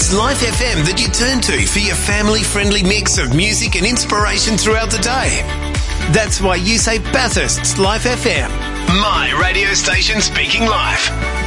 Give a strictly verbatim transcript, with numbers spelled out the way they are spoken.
It's Life F M that you turn to for your family-friendly mix of music and inspiration throughout the day. That's why you say Bathurst's Life F M. My radio station speaking life.